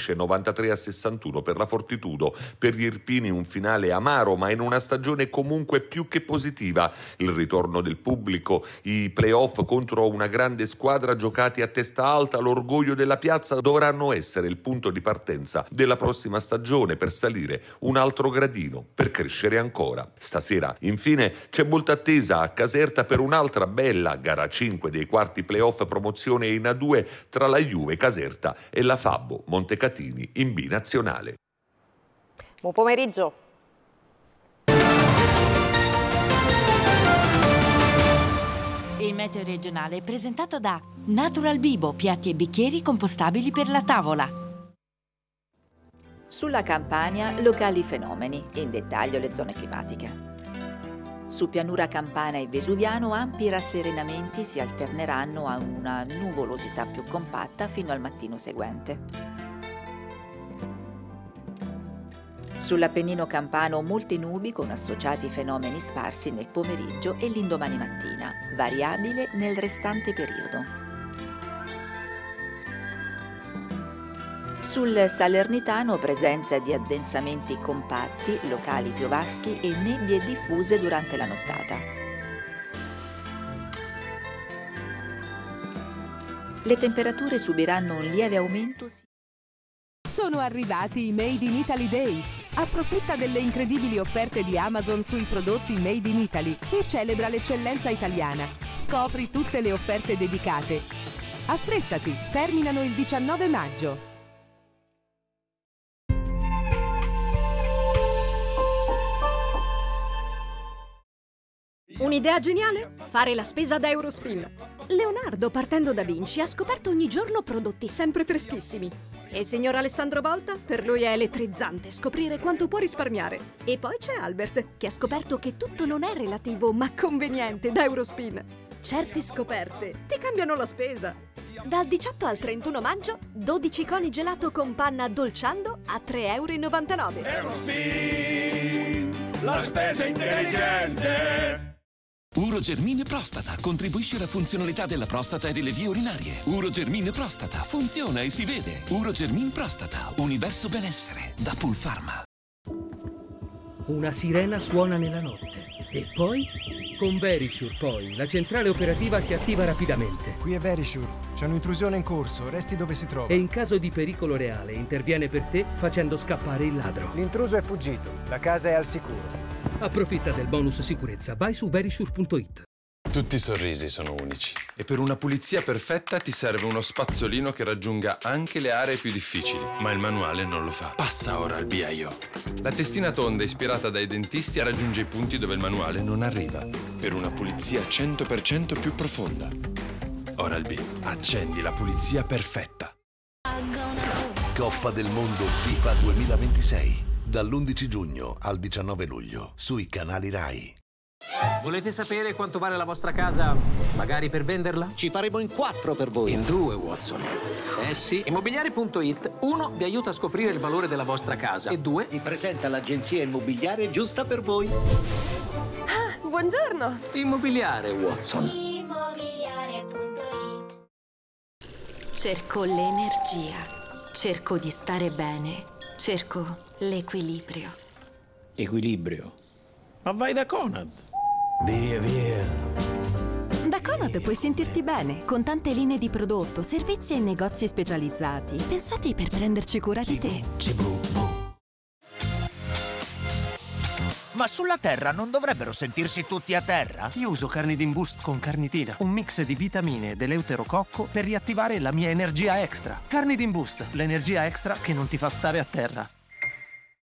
finisce 93-61 per la Fortitudo. Per gli irpini un finale amaro, ma in una stagione comunque più che positiva. Il ritorno del pubblico, i playoff contro una grande squadra giocati a testa alta, l'orgoglio della piazza dovranno essere il punto di partenza della prossima stagione per salire un altro gradino, per crescere ancora. Stasera, infine, c'è molta attesa a Caserta per un'altra bella gara 5 dei quarti playoff promozione in A2 tra la Juve Caserta e la Fabbo Montecatini in B nazionale. Buon pomeriggio. Il meteo regionale è presentato da Natural Bibo, piatti e bicchieri compostabili per la tavola. Sulla Campania, locali fenomeni, in dettaglio le zone climatiche. Su pianura campana e vesuviano ampi rasserenamenti si alterneranno a una nuvolosità più compatta fino al mattino seguente. Sull'Appennino campano molte nubi con associati fenomeni sparsi nel pomeriggio e l'indomani mattina, variabile nel restante periodo. Sul Salernitano presenza di addensamenti compatti, locali piovaschi e nebbie diffuse durante la nottata. Le temperature subiranno un lieve aumento. Sono arrivati i Made in Italy Days. Approfitta delle incredibili offerte di Amazon sui prodotti Made in Italy e celebra l'eccellenza italiana. Scopri tutte le offerte dedicate. Affrettati, terminano il 19 maggio. Un'idea geniale? Fare la spesa da Eurospin. Leonardo, partendo da Vinci, ha scoperto ogni giorno prodotti sempre freschissimi. E il signor Alessandro Volta? Per lui è elettrizzante scoprire quanto può risparmiare. E poi c'è Albert, che ha scoperto che tutto non è relativo, ma conveniente da Eurospin. Certe scoperte ti cambiano la spesa. Dal 18 al 31 maggio, 12 coni gelato con panna dolciando a 3,99 €. Eurospin, la spesa intelligente! Urogermine Prostata contribuisce alla funzionalità della prostata e delle vie urinarie. Urogermine Prostata funziona e si vede. Urogermine Prostata, universo benessere, da Pulpharma. Una sirena suona nella notte. E poi? Con Verisure poi, la centrale operativa si attiva rapidamente. Qui è Verisure, c'è un'intrusione in corso, resti dove si trova. E in caso di pericolo reale interviene per te facendo scappare il ladro. L'intruso è fuggito, la casa è al sicuro. Approfitta del bonus sicurezza, vai su verisure.it. Tutti i sorrisi sono unici. E per una pulizia perfetta ti serve uno spazzolino che raggiunga anche le aree più difficili. Ma il manuale non lo fa. Passa ora al BIO. La testina tonda ispirata dai dentisti raggiunge i punti dove il manuale non arriva. Per una pulizia 100% più profonda. Oral-B. Accendi la pulizia perfetta. Coppa del Mondo FIFA 2026. Dall'11 giugno al 19 luglio. Sui canali Rai. Volete sapere quanto vale la vostra casa? Magari per venderla? Ci faremo in 4 per voi. In 2, Watson. Eh sì. Immobiliare.it 1 vi aiuta a scoprire il valore della vostra casa e 2 vi presenta l'agenzia immobiliare giusta per voi. Ah, buongiorno. Immobiliare, Watson. Immobiliare.it. Cerco l'energia. Cerco di stare bene. Cerco l'equilibrio. Equilibrio? Ma vai da Conad. Via, via. Da Conad puoi sentirti bene, con tante linee di prodotto, servizi e negozi specializzati, pensati per prenderci cura di te. Ma sulla Terra non dovrebbero sentirsi tutti a terra? Io uso Carnidin Boost con carnitina, un mix di vitamine e dell'euterococco per riattivare la mia energia extra. Carnidin Boost, l'energia extra che non ti fa stare a terra.